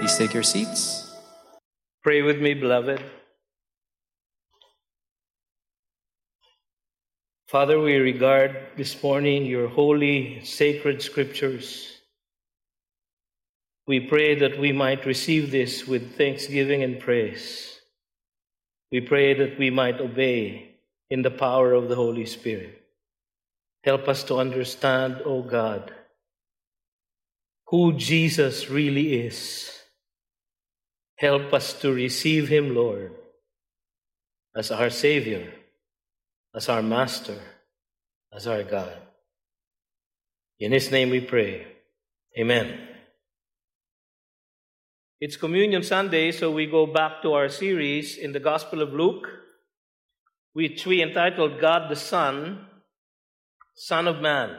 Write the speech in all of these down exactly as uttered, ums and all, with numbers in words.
Please take your seats. Pray with me, beloved. Father, we regard this morning your holy, sacred scriptures. We pray that we might receive this with thanksgiving and praise. We pray that we might obey in the power of the Holy Spirit. Help us to understand, O God, who Jesus really is. Help us to receive him, Lord, as our Savior, as our Master, as our God. In his name we pray. Amen. It's Communion Sunday, so we go back to our series in the Gospel of Luke, which we entitled God the Son, Son of Man.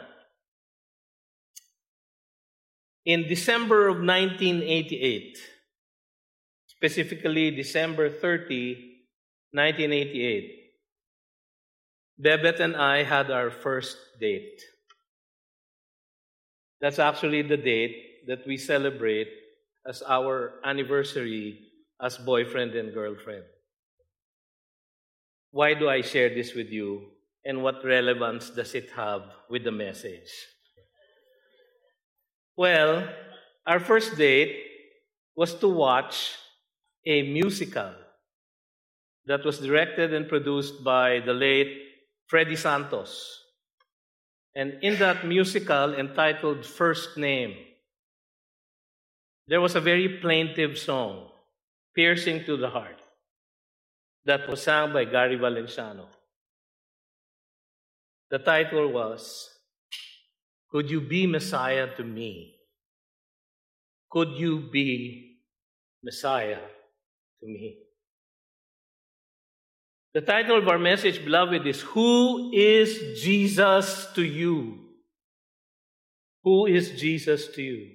In December of nineteen eighty-eight, specifically December thirtieth, nineteen eighty-eight, Bebet and I had our first date. That's actually the date that we celebrate as our anniversary as boyfriend and girlfriend. Why do I share this with you, and what relevance does it have with the message? Well, our first date was to watch a musical that was directed and produced by the late Freddy Santos. And in that musical entitled First Name, there was a very plaintive song, piercing to the heart, that was sung by Gary Valenciano. The title was, Could You Be Messiah to Me? Could you be Messiah to me? The title of our message, beloved, is Who is Jesus to you? Who is Jesus to you?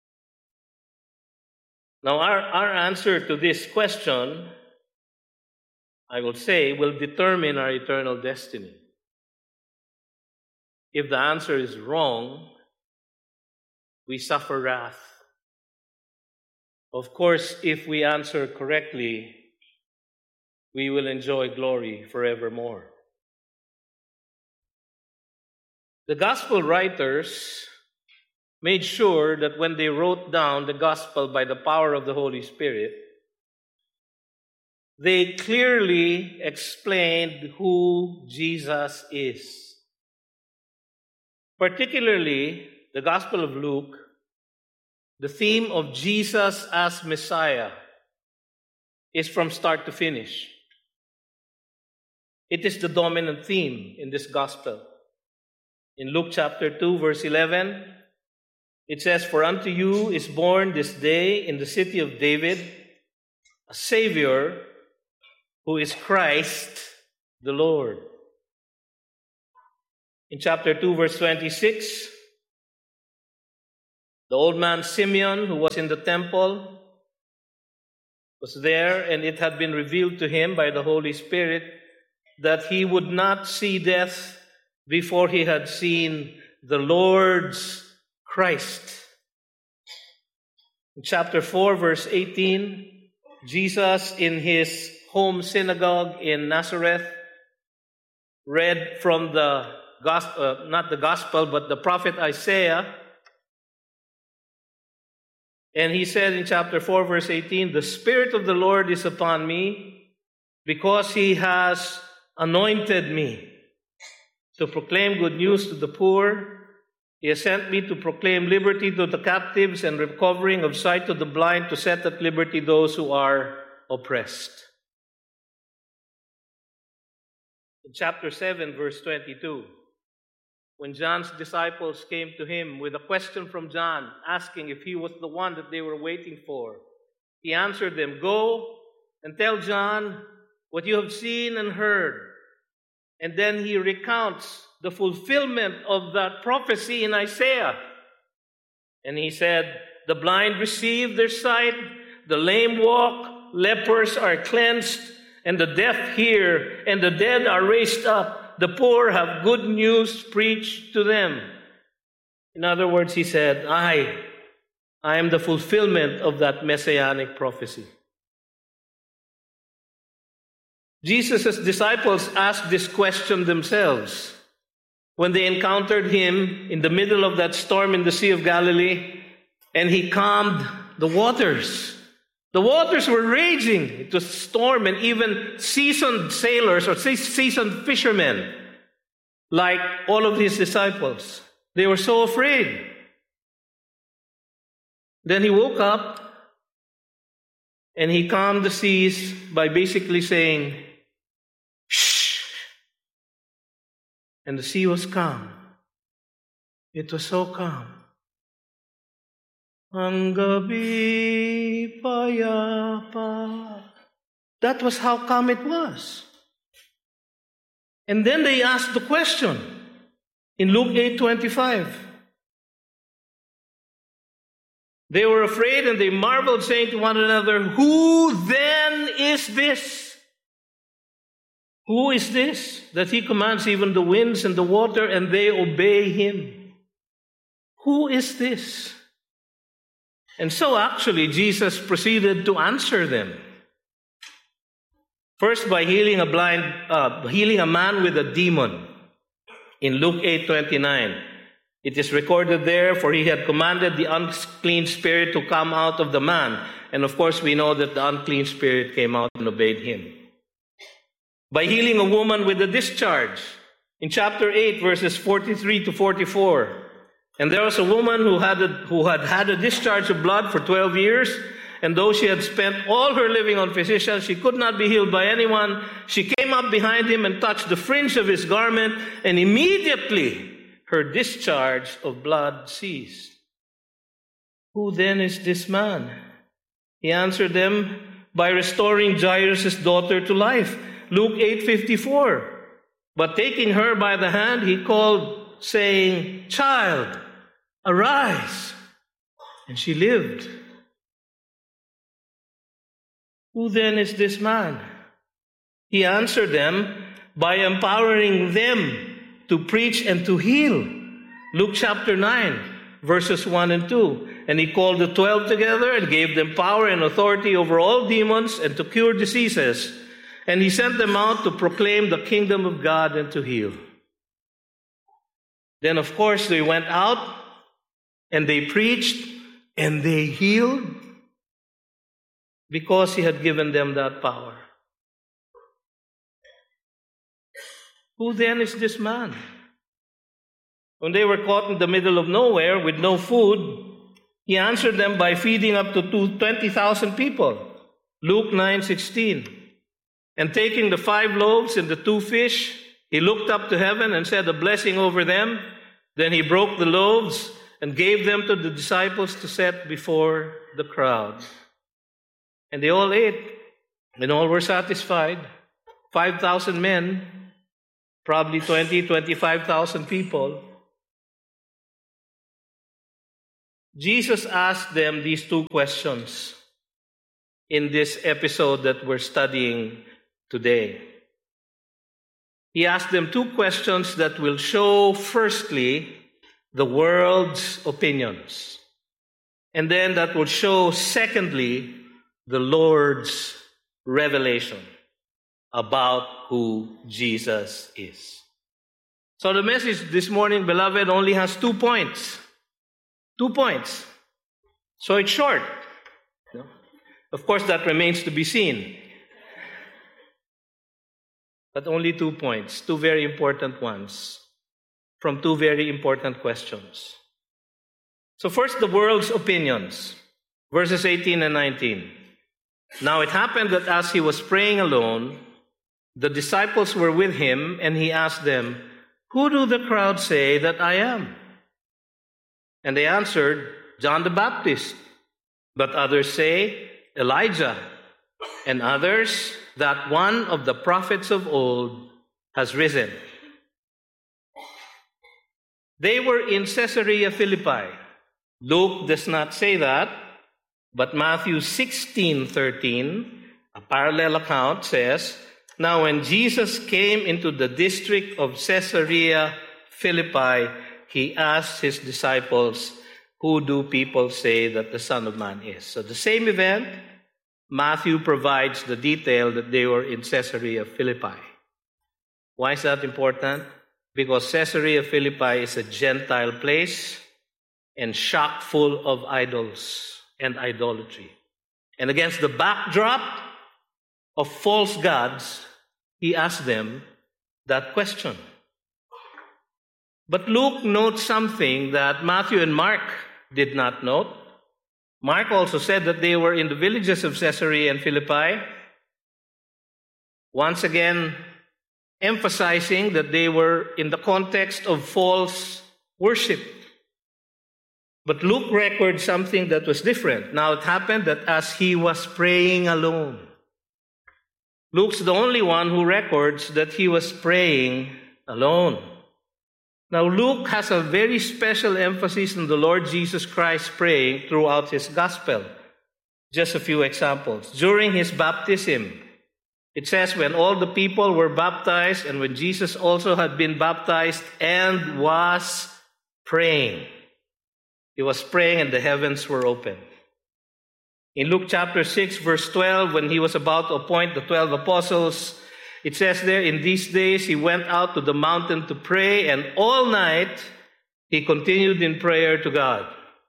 Now, our, our answer to this question, I will say, will determine our eternal destiny. If the answer is wrong, we suffer wrath. Of course, if we answer correctly, we will enjoy glory forevermore. The gospel writers made sure that when they wrote down the gospel by the power of the Holy Spirit, they clearly explained who Jesus is. Particularly, the Gospel of Luke, the theme of Jesus as Messiah is from start to finish. It is the dominant theme in this Gospel. In Luke chapter two, verse eleven, it says, For unto you is born this day in the city of David a Savior who is Christ the Lord. In chapter two, verse twenty-six, the old man Simeon, who was in the temple, was there, and it had been revealed to him by the Holy Spirit that he would not see death before he had seen the Lord's Christ. In chapter four, verse eighteen, Jesus in his home synagogue in Nazareth read from the gospel, uh, not the gospel, but the prophet Isaiah. And he said in chapter four, verse eighteen, The Spirit of the Lord is upon me, because he has anointed me to proclaim good news to the poor. He has sent me to proclaim liberty to the captives and recovering of sight to the blind, to set at liberty those who are oppressed. In chapter seven, verse twenty-two, when John's disciples came to him with a question from John, asking if he was the one that they were waiting for, he answered them, Go and tell John what you have seen and heard. And then he recounts the fulfillment of that prophecy in Isaiah. And he said, The blind receive their sight, the lame walk, lepers are cleansed, and the deaf hear, and the dead are raised up. The poor have good news preached to them. In other words, he said, I, I am the fulfillment of that messianic prophecy. Jesus' disciples asked this question themselves when they encountered him in the middle of that storm in the Sea of Galilee, and he calmed the waters. The waters were raging. It was a storm, and even seasoned sailors or seasoned fishermen, like all of his disciples, they were so afraid. Then he woke up and he calmed the seas by basically saying, "Shh." And the sea was calm. It was so calm. Ang gabi payapa. That was how calm it was. And then they asked the question in Luke eight twenty-five. They were afraid and they marveled, saying to one another, "Who then is this? Who is this that he commands even the winds and the water and they obey him? Who is this?" And so actually Jesus proceeded to answer them. First by healing a blind, uh, healing a man with a demon in Luke eight twenty-nine. It is recorded there, for he had commanded the unclean spirit to come out of the man. And of course we know that the unclean spirit came out and obeyed him. By healing a woman with a discharge in chapter eight, verses forty-three to forty-four. And there was a woman who had a, who had had a discharge of blood for twelve years, and though she had spent all her living on physicians, she could not be healed by anyone. She came up behind him and touched the fringe of his garment, and immediately her discharge of blood ceased. Who then is this man? He answered them by restoring Jairus' daughter to life. Luke eight fifty-four. But taking her by the hand, he called, saying, "Child, arise." And she lived. Who then is this man? He answered them by empowering them to preach and to heal. Luke chapter nine, verses one and two. And he called the twelve together and gave them power and authority over all demons and to cure diseases. And he sent them out to proclaim the kingdom of God and to heal. Then, of course, they went out and they preached and they healed because he had given them that power. Who then is this man? When they were caught in the middle of nowhere with no food, he answered them by feeding up to twenty thousand people. Luke nine sixteen. And taking the five loaves and the two fish, he looked up to heaven and said a blessing over them. Then he broke the loaves and gave them to the disciples to set before the crowd. And they all ate, and all were satisfied. five thousand men, probably twenty, twenty-five thousand people. Jesus asked them these two questions in this episode that we're studying today. He asked them two questions that will show, firstly, the world's opinions. And then that will show, secondly, the Lord's revelation about who Jesus is. So the message this morning, beloved, only has two points. Two points. So it's short. Of course, that remains to be seen. But only two points, two very important ones, from two very important questions. So first, the world's opinions, verses eighteen and nineteen. Now it happened that as he was praying alone, the disciples were with him, and he asked them, "Who do the crowd say that I am?" And they answered, "John the Baptist. But others say, Elijah. And others, that one of the prophets of old has risen." They were in Caesarea Philippi. Luke does not say that, but Matthew sixteen thirteen, a parallel account, says, "Now when Jesus came into the district of Caesarea Philippi, he asked his disciples, who do people say that the Son of Man is? So the same event, Matthew provides the detail that they were in Caesarea Philippi. Why is that important? Because Caesarea Philippi is a Gentile place and chock full of idols and idolatry. And against the backdrop of false gods, he asked them that question. But Luke notes something that Matthew and Mark did not note. Mark also said that they were in the villages of Caesarea and Philippi, once again emphasizing that they were in the context of false worship. But Luke records something that was different. Now it happened that as he was praying alone, Luke's the only one who records that he was praying alone. Now Luke has a very special emphasis on the Lord Jesus Christ praying throughout his gospel. Just a few examples. During his baptism, it says when all the people were baptized and when Jesus also had been baptized and was praying. He was praying and the heavens were open. In Luke chapter six, verse twelve, when he was about to appoint the twelve apostles, it says there, in these days he went out to the mountain to pray, and all night he continued in prayer to God.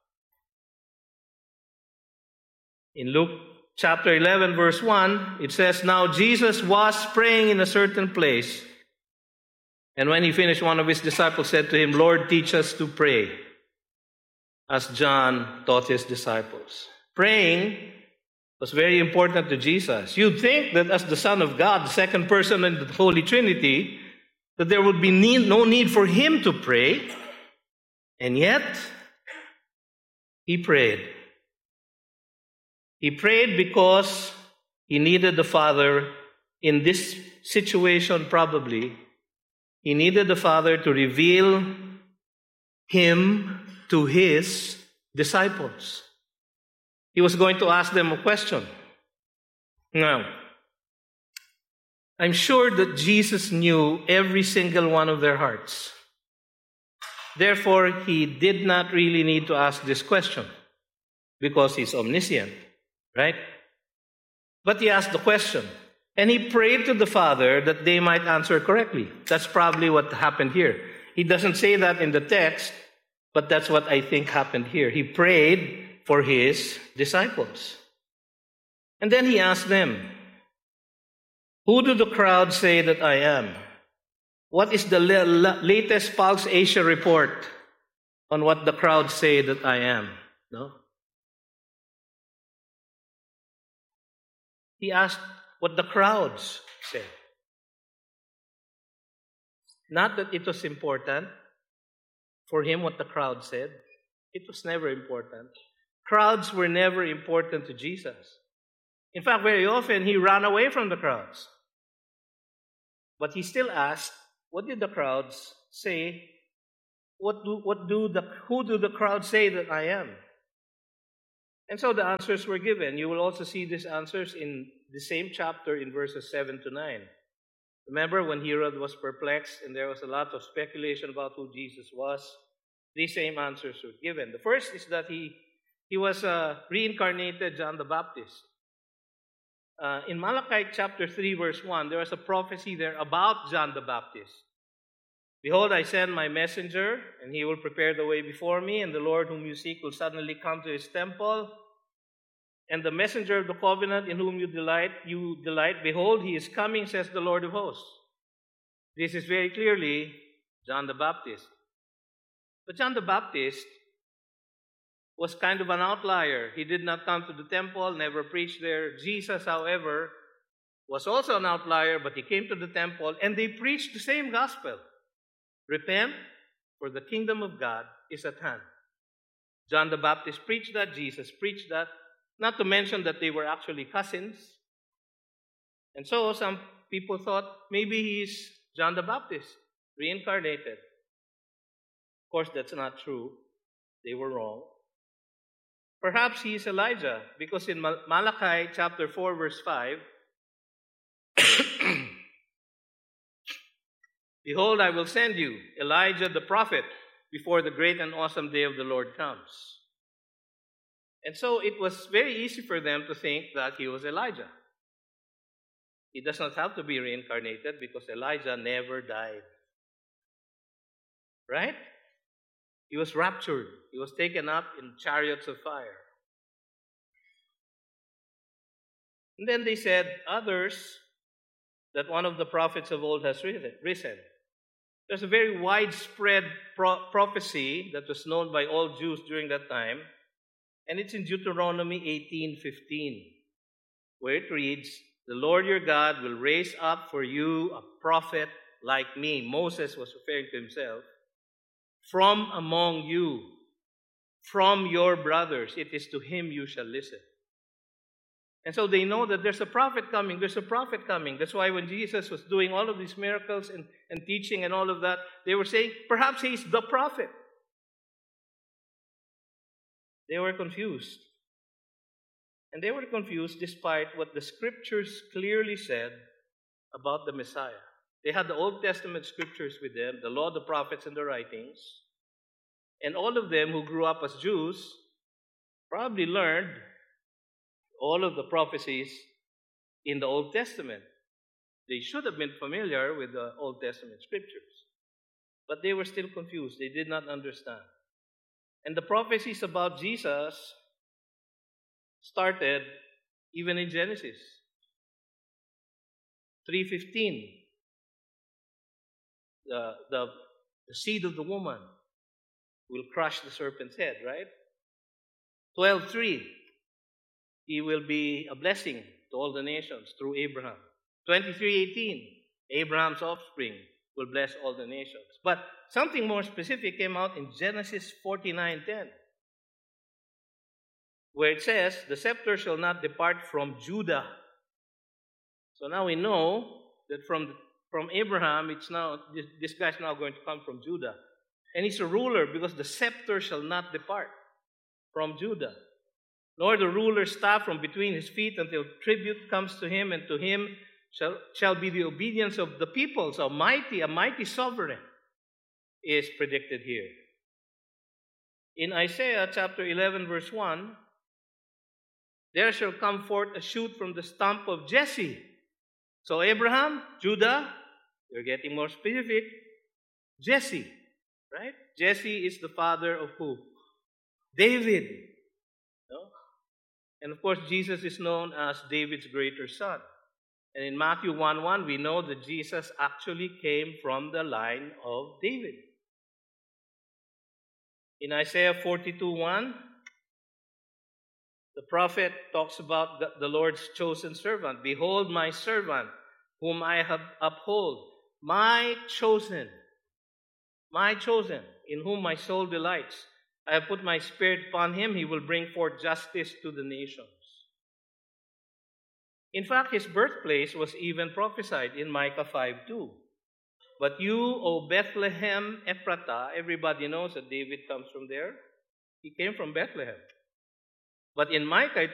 In Luke chapter eleven, verse one, it says, now Jesus was praying in a certain place, and when he finished, one of his disciples said to him, Lord, teach us to pray, as John taught his disciples. Praying was very important to Jesus. You'd think that as the Son of God, the second person in the Holy Trinity, that there would be need, no need for him to pray. And yet, he prayed. He prayed because he needed the Father in this situation probably. He needed the Father to reveal him to his disciples. He was going to ask them a question. Now, I'm sure that Jesus knew every single one of their hearts. Therefore, he did not really need to ask this question because he's omniscient, right? But he asked the question, and he prayed to the Father that they might answer correctly. That's probably what happened here. He doesn't say that in the text, but that's what I think happened here. He prayed for his disciples. And then he asked them, who do the crowd say that I am? What is the la- latest Pulse Asia report on what the crowd say that I am? No? He asked what the crowds said. Not that it was important for him what the crowd said. It was never important. Crowds were never important to Jesus. In fact, very often he ran away from the crowds. But he still asked, what did the crowds say? What do, what do the, who do the crowds say that I am? And so the answers were given. You will also see these answers in the same chapter in verses seven to nine. Remember when Herod was perplexed and there was a lot of speculation about who Jesus was? These same answers were given. The first is that he He was a reincarnated John the Baptist. Uh, in Malachi chapter three, verse one, there was a prophecy there about John the Baptist. Behold, I send my messenger, and he will prepare the way before me, and the Lord whom you seek will suddenly come to his temple. And the messenger of the covenant in whom you delight, you delight, behold, he is coming, says the Lord of hosts. This is very clearly John the Baptist. But John the Baptist was kind of an outlier. He did not come to the temple, never preached there. Jesus, however, was also an outlier, but he came to the temple and they preached the same gospel. Repent, for the kingdom of God is at hand. John the Baptist preached that, Jesus preached that, not to mention that they were actually cousins. And so some people thought maybe he's John the Baptist, reincarnated. Of course, that's not true. They were wrong. Perhaps he is Elijah, because in Malachi chapter four, verse five, behold, I will send you, Elijah the prophet, before the great and awesome day of the Lord comes. And so it was very easy for them to think that he was Elijah. He does not have to be reincarnated because Elijah never died. Right? He was raptured. He was taken up in chariots of fire. And then they said, others, that one of the prophets of old has risen. There's a very widespread pro- prophecy that was known by all Jews during that time, and it's in Deuteronomy eighteen fifteen, where it reads, "The Lord your God will raise up for you a prophet like me." Moses was referring to himself. "From among you, from your brothers, it is to him you shall listen." And so they know that there's a prophet coming, there's a prophet coming. That's why when Jesus was doing all of these miracles and, and teaching and all of that, they were saying, perhaps he's the prophet. They were confused. And they were confused despite what the scriptures clearly said about the Messiah. They had the Old Testament scriptures with them, the law, the prophets, and the writings. And all of them who grew up as Jews probably learned all of the prophecies in the Old Testament. They should have been familiar with the Old Testament scriptures. But they were still confused. They did not understand. And the prophecies about Jesus started even in Genesis three fifteen. The, the, the seed of the woman will crush the serpent's head, right? twelve three. He will be a blessing to all the nations through Abraham. twenty-three eighteen. Abraham's offspring will bless all the nations. But something more specific came out in Genesis forty-nine ten, where it says, "The scepter shall not depart from Judah." So now we know that from, from Abraham, it's now this, this guy's now going to come from Judah. And he's a ruler because the scepter shall not depart from Judah, nor the ruler's staff from between his feet until tribute comes to him, and to him shall, shall be the obedience of the people. So mighty, a mighty sovereign is predicted here. In Isaiah chapter eleven, verse one, "There shall come forth a shoot from the stump of Jesse." So Abraham, Judah, you're getting more specific, Jesse, right? Jesse is the father of who? David. No? And of course, Jesus is known as David's greater son. And in Matthew one one, we know that Jesus actually came from the line of David. In Isaiah forty-two one, the prophet talks about the, the Lord's chosen servant. "Behold my servant, whom I have uphold, my chosen, my chosen, in whom my soul delights. I have put my spirit upon him. He will bring forth justice to the nations." In fact, his birthplace was even prophesied in Micah five two. "But you, O Bethlehem Ephratah," everybody knows that David comes from there. He came from Bethlehem. But in Micah, it